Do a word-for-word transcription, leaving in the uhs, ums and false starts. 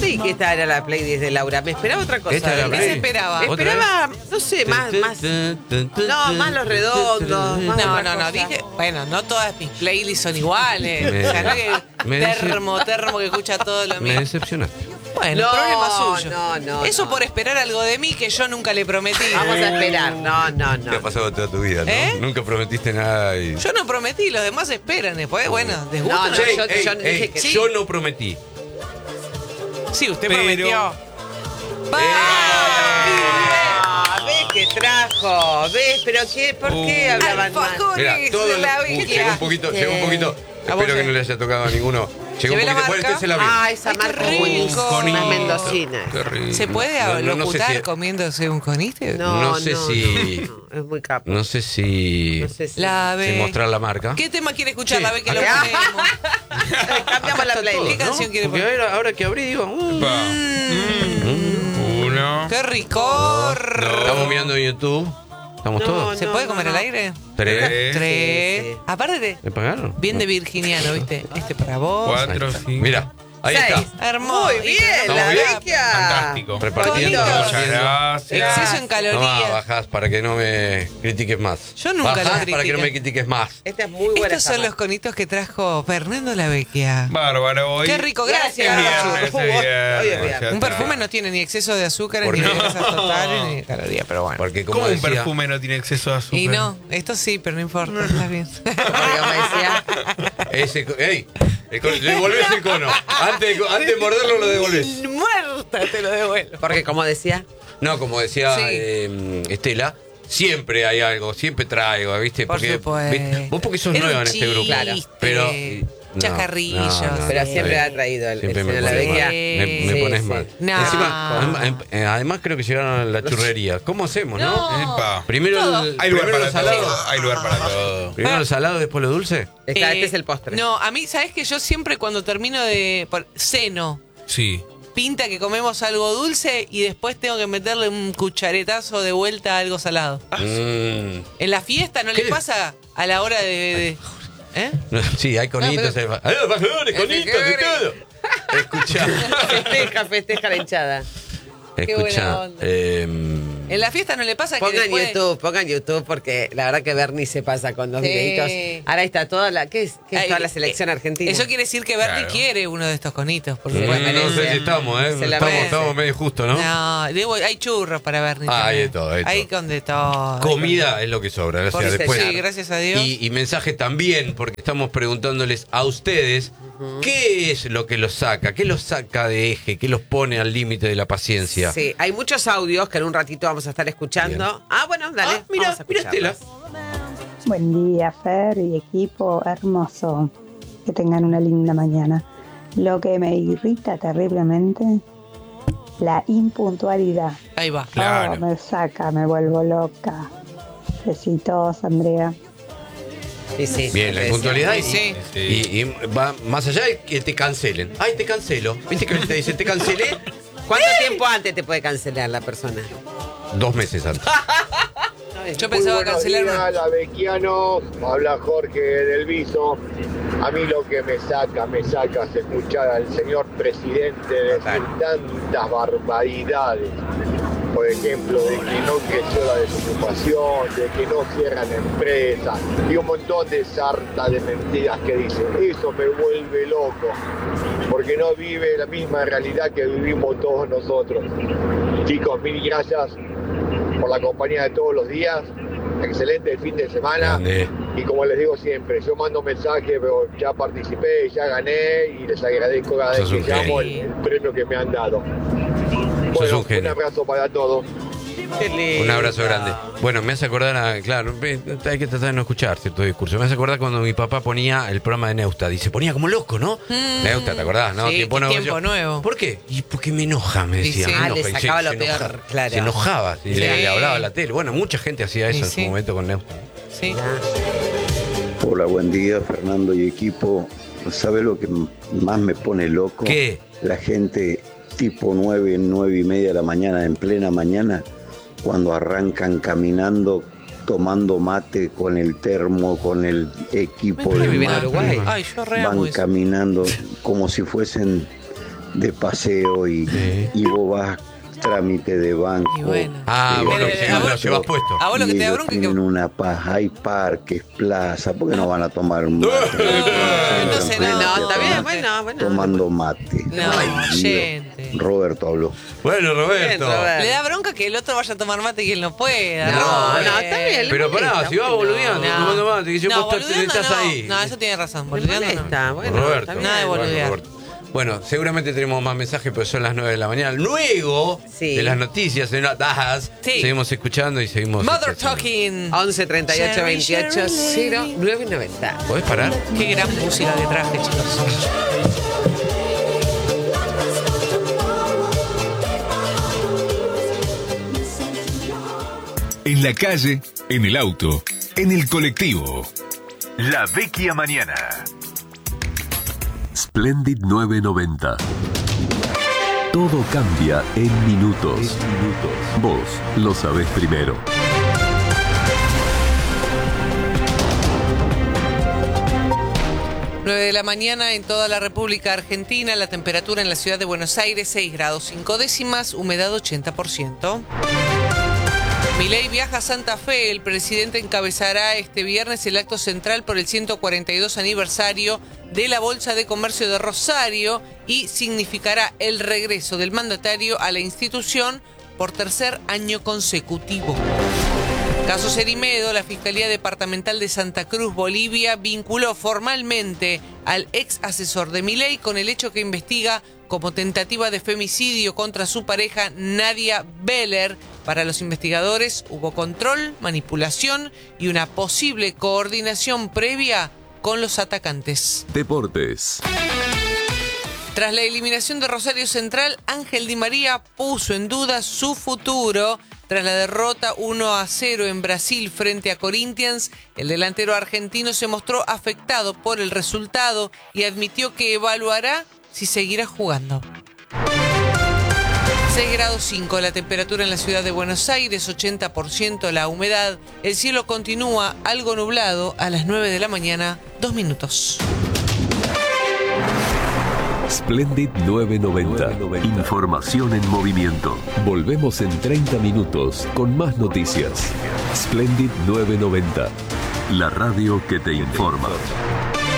creí que esta era la playlist de Laura. Me esperaba otra cosa. ¿Esta era la ¿Qué play? se esperaba? ¿Otra Esperaba, no sé, más, más. No, más los redondos. Más No, otra no, no, cosa. dije, bueno, no todas mis playlists son iguales. Me- o sea, no que me dice- termo, termo que escucha todo lo Me mismo. decepcionaste. Bueno, No, problema suyo. no, no, Eso no. por esperar algo de mí que yo nunca le prometí. Vamos a esperar. No, no, ¿Qué ha no. pasado toda tu vida, no? ¿Eh? Nunca prometiste nada y... Yo no prometí, los demás esperan. Después, bueno, les gusta. No, no, Che, yo- ey, yo ey, dije que sí. yo no prometí. Sí, usted Pero- prometió. Ah, ¿ves que trajo? ¿Ves? ¿Pero qué? ¿Por qué Uh. hablaban mal? Alfajores Mira, todo de la lo- Biblia. llegó un poquito, llegó un poquito. ¿A vos Espero que qué? no le haya tocado a ninguno. Llegó un ¿Llevé la poquito. Bueno, marca? este se la vi. Ah, esa Ay, qué marca es rico. buenísima, Conito. es mendocina. Qué rico. ¿Se puede No, no, no locutar sé si- comiéndose un coniste? No, No sé si- no, no, es muy capo. No sé si... No sé si. La si ve. mostrar la marca. ¿Qué tema quiere escuchar? Sí, La ve que lo acá. ponemos. Cambiamos la ¿Qué playlist. canción quiere Porque poner? ahora, ahora que abrí, digo... uh, Pa. Mm. Uno. ¡Qué rico! Estamos mirando en YouTube. ¿Estamos No, todos? ¿Se no, puede no, comer no. al aire? ¿Tres? Tres. Tres. Sí, sí. Aparte de. ¿Me pagaron? Bien de virginiano, ¿viste? Este para vos. Cuatro, cinco. Mira, ahí Seis. está. Hermoso. Muy bien, Estamos la bien. vecchia. Fantástico. Repartiendo, Conito. Muchas repartiendo. gracias. Exceso en No, calorías. bajás para que no me critiques más. Yo nunca Bajás lo para que critico. no me critiques más. Esta es muy buena. Estos son esa los conitos que trajo Fernando La Vecchia. Bárbaro. Hoy Qué rico, gracias. Es Gracias. viernes, es Hoy es viernes, viernes. ya Un está. perfume no tiene ni exceso de azúcar, ¿Por ni qué? de grasas totales, ni de calorías, pero bueno. Porque como ¿Cómo un decía, perfume no tiene exceso de azúcar? Y no, esto sí, pero no importa, está bien. Porque como decía, ese, co- ey, el cono- le devolvés el cono. Antes de, antes de morderlo lo devolvés. Muerta te lo devuelvo. porque como decía, No, como decía Sí. eh, Estela, siempre hay algo, siempre traigo, ¿viste? Por Porque, supuesto. ¿viste? Vos porque sos Era nueva un en este grupo. chiste, Pero eh, no, chacarrillos. no, no, pero no, siempre no. ha traído el, el Siempre me señor La pones mal. Vecchia. Me, me Sí, pones sí. mal. No. Encima, además, eh, además creo que llegaron a la churrería. ¿Cómo hacemos, no? No. Epa. Primero Todo. el, Hay lugar primero para lo salado. todo. Hay lugar para todo. Primero lo salado, después lo dulce. Está, Eh, este es el postre. No, a mí, ¿sabes que yo siempre cuando termino de por- ceno, Sí. pinta que comemos algo dulce y después tengo que meterle un cucharetazo de vuelta a algo salado? Mm. En la fiesta no ¿Qué? le pasa a la hora de... de- ¿Eh? No, sí, hay conitos. No, pero- hay bajadores, conitos, de todo. Escucha. Festeja, festeja la hinchada. Qué buena Escucha. onda. Eh, En la fiesta no le pasa que Pongan después... YouTube, pongan YouTube, porque la verdad que Bernie se pasa con dos Sí. videitos. Ahora está toda la, ¿qué es? ¿Qué es Ay, toda la selección eh, argentina? Eso quiere decir que Bernie Claro. quiere uno de estos conitos. Porque no, lo no sé merece. si estamos, ¿eh? Se la Estamos, merece. estamos medio justo, ¿no? No, digo, hay churros para Bernie. Ah, hay también. de todo, hay de Hay todo. con de todo. Comida es lo que sobra, gracias. Por Después, sí, gracias a Dios. Y, y mensaje también, porque estamos preguntándoles a ustedes qué es lo que los saca, qué los saca de eje, qué los pone al límite de la paciencia. Sí, hay muchos audios que en un ratito vamos a estar escuchando. Bien. Ah, bueno, dale. Ah, mira, vamos a mira Estela. escucharlos. Buen día, Fer y equipo hermoso. Que tengan una linda mañana. Lo que me irrita terriblemente, la impuntualidad. Ahí va. Claro. Oh, me saca, me vuelvo loca. Besitos, Andrea. Sí, sí. Bien, lo la que puntualidad y, Sí. Sí. y- y va más allá de que te cancelen. Ay, te cancelo. ¿Viste que te dice te cancelé? decía. ¿Cuánto tiempo antes te puede cancelar la persona? Dos meses antes. Yo pensaba Muy buenos cancelarlo. días, la Vecchiano, habla Jorge del Viso. A mí lo que me saca, me saca es escuchar al señor presidente decir tantas barbaridades. Por ejemplo, de que no creció la desocupación, de que no cierran empresas y un montón de sarta de mentiras que dice. Eso me vuelve loco, porque no vive la misma realidad que vivimos todos nosotros. Chicos, mil gracias por la compañía de todos los días. Excelente fin de semana. Grande. Y como les digo siempre, yo mando mensajes, pero ya participé, ya gané y les agradezco cada vez Sos que un llamo el, genio. el premio que me han dado. Sos Bueno, un un, genio. abrazo para todos. Qué lindo. Un abrazo grande. Bueno, me hace acordar, a, claro, hay que tratar de no escuchar cierto discurso. Me hace acordar cuando mi papá ponía el programa de Neusta. Dice, ponía como loco, ¿no? Mm. Neusta, ¿te acordás? ¿no? Sí, Tiempo qué nuevo. tiempo Yo, nuevo. ¿Por qué? Y porque me enoja, me Y decía. sí. me Ah, enoja. le Y se- sacaba lo se peor, enojaba, claro. Se enojaba y Sí. le, le hablaba a la tele. Bueno, mucha gente hacía eso Y en sí. su momento con Neusta. Sí. Hola, buen día, Fernando y equipo. ¿Sabe lo que m- más me pone loco? ¿Qué? La gente tipo nueve, nueve y media de la mañana, en plena mañana, cuando arrancan caminando, tomando mate con el termo, con el equipo Pero de viven en mate. Uruguay. Ay, yo re amo Van eso. caminando como si fuesen de paseo y, Sí. y vos vas trámite de banco. Y bueno. Ah, de vos lo, Pero, que- a lo vos- llevas puesto. A vos lo que y te da ellos bronca es que... tienen una paz, hay parques, plazas, ¿por qué no van a tomar un mate? no sé, no, No, no, está bien, no. bueno, bueno. Tomando mate. No, Ay, Dios. gente. Roberto habló. Bueno, Roberto. Bien, Roberto. Le da bronca que el otro vaya a tomar mate y él no pueda. No, Robert. no, está bien. Pero pará, molesta, si vas bueno. boludeando, No. tomando mate, que yo No, vos estás- boludeando estás no. ahí. No, eso tiene razón. Me Boludeando no. molesta, bueno, Roberto. está bien. Nada de Bueno, boludear. Roberto. Bueno, seguramente tenemos más mensajes, pero son las nueve de la mañana. Luego Sí. de las noticias en Dajas, Sí. seguimos escuchando y seguimos. Mother este, haciendo- Talking. once treinta y ocho veintiocho cero nueve noventa. ¿Podés parar? Qué gran música que traje, chicos. En la calle, en el auto, en el colectivo. La Vecchia Mañana. Splendid nueve noventa. Todo cambia en minutos. Vos lo sabés primero. nueve de la mañana en toda la República Argentina. La temperatura en la ciudad de Buenos Aires, seis grados cinco décimas, humedad ochenta por ciento. Milei viaja a Santa Fe. El presidente encabezará este viernes el acto central por el ciento cuarenta y dos aniversario de la Bolsa de Comercio de Rosario y significará el regreso del mandatario a la institución por tercer año consecutivo. Caso Cerimedo, la Fiscalía Departamental de Santa Cruz, Bolivia, vinculó formalmente al ex asesor de Milei con el hecho que investiga como tentativa de femicidio contra su pareja Nadia Beller. Para los investigadores hubo control, manipulación y una posible coordinación previa con los atacantes. Deportes. Tras la eliminación de Rosario Central, Ángel Di María puso en duda su futuro. Tras la derrota uno a cero en Brasil frente a Corinthians, el delantero argentino se mostró afectado por el resultado y admitió que evaluará si seguirá jugando. seis grados cinco la temperatura en la ciudad de Buenos Aires, ochenta por ciento la humedad. El cielo continúa algo nublado a las nueve de la mañana, dos minutos. Splendid nueve noventa. Información en movimiento. Volvemos en treinta minutos con más noticias. Splendid nueve noventa. La radio que te informa.